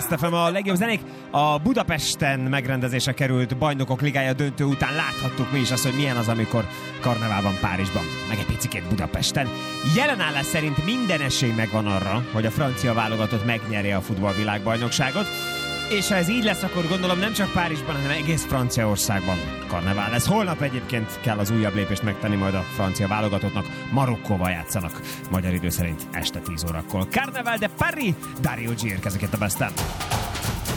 Best FM, a legjobb zenék. A Budapesten megrendezésre került Bajnokok Ligája döntő után láthattuk mi is azt, hogy milyen az, amikor karnevál van Párizsban, meg egy picikét Budapesten. Jelenállás szerint minden esély megvan arra, hogy a francia válogatott megnyerje a futballvilágbajnokságot. És ha ez így lesz, akkor gondolom nem csak Párizsban, hanem egész Franciaországban karnevál lesz. Holnap egyébként kell az újabb lépést megtenni, majd a francia válogatottnak Marokkóval játszanak. Magyar idő szerint este 10 órakor. Carnaval de Paris, Dario G érkezik itt a Besten.